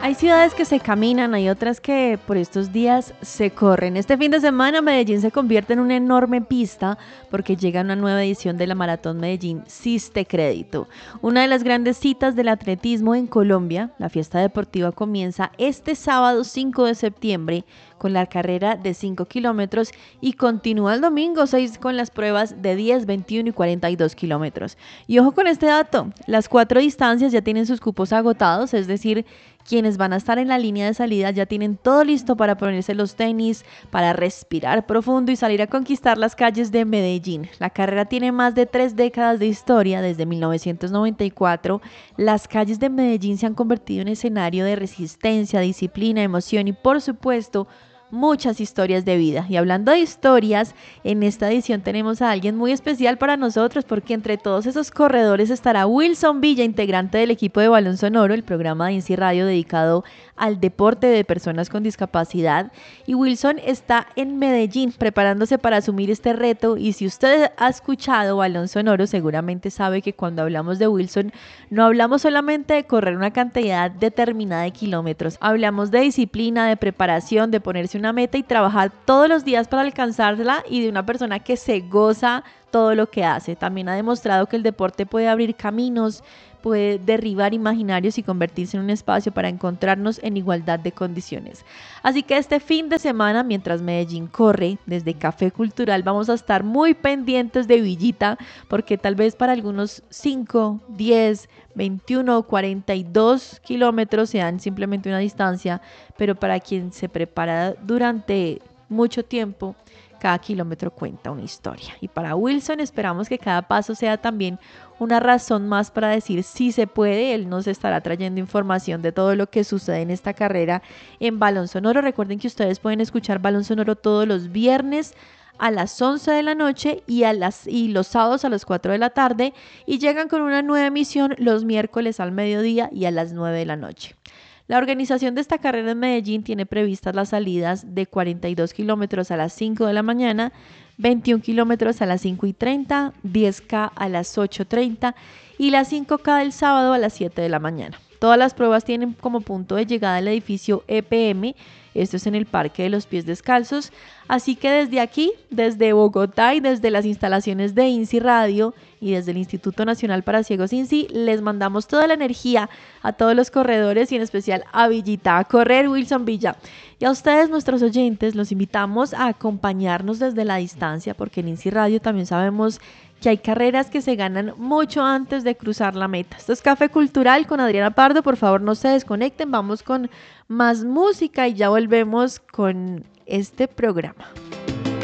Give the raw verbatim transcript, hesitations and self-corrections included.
Hay ciudades que se caminan, hay otras que por estos días se corren. Este fin de semana Medellín se convierte en una enorme pista porque llega una nueva edición de la Maratón Medellín Siste Crédito. Una de las grandes citas del atletismo en Colombia, la fiesta deportiva comienza este sábado cinco de septiembre con la carrera de cinco kilómetros y continúa el domingo seis con las pruebas de diez, veintiuno y cuarenta y dos kilómetros. Y ojo con este dato, las cuatro distancias ya tienen sus cupos agotados, es decir, quienes van a estar en la línea de salida ya tienen todo listo para ponerse los tenis, para respirar profundo y salir a conquistar las calles de Medellín. La carrera tiene más de tres décadas de historia, desde mil novecientos noventa y cuatro. Las calles de Medellín se han convertido en escenario de resistencia, disciplina, emoción y, por supuesto, muchas historias de vida. Y hablando de historias, en esta edición tenemos a alguien muy especial para nosotros porque entre todos esos corredores estará Wilson Villa, integrante del equipo de Balón Sonoro, el programa de INSI Radio dedicado al deporte de personas con discapacidad. Y Wilson está en Medellín preparándose para asumir este reto, y si usted ha escuchado Balón Sonoro seguramente sabe que cuando hablamos de Wilson no hablamos solamente de correr una cantidad determinada de kilómetros, hablamos de disciplina, de preparación, de ponerse una meta y trabajar todos los días para alcanzarla, y de una persona que se goza todo lo que hace. También ha demostrado que el deporte puede abrir caminos, puede derribar imaginarios y convertirse en un espacio para encontrarnos en igualdad de condiciones. Así que este fin de semana, mientras Medellín corre, desde Café Cultural vamos a estar muy pendientes de Villita, porque tal vez para algunos cinco, diez, veintiuno o cuarenta y dos kilómetros sean simplemente una distancia, pero para quien se prepara durante mucho tiempo, cada kilómetro cuenta una historia. Y para Wilson esperamos que cada paso sea también una razón más para decir sí se puede. Él nos estará trayendo información de todo lo que sucede en esta carrera en Balón Sonoro. Recuerden que ustedes pueden escuchar Balón Sonoro todos los viernes a las once de la noche y, a las, y los sábados a las cuatro de la tarde, y llegan con una nueva emisión los miércoles al mediodía y a las nueve de la noche. La organización de esta carrera en Medellín tiene previstas las salidas de cuarenta y dos kilómetros a las cinco de la mañana, veintiún kilómetros a las cinco y treinta, diez kilómetros a las ocho y treinta y las cinco kilómetros del sábado a las siete de la mañana. Todas las pruebas tienen como punto de llegada el edificio E P M, esto es en el Parque de los Pies Descalzos, así que desde aquí, desde Bogotá y desde las instalaciones de INSI Radio y desde el Instituto Nacional para Ciegos INSI, les mandamos toda la energía a todos los corredores y en especial a Villita, a correr Wilson Villa. Y a ustedes, nuestros oyentes, los invitamos a acompañarnos desde la distancia, porque en INSI Radio también sabemos que hay carreras que se ganan mucho antes de cruzar la meta. Esto es Café Cultural con Adriana Pardo, por favor no se desconecten, vamos con más música y ya volvemos con este programa.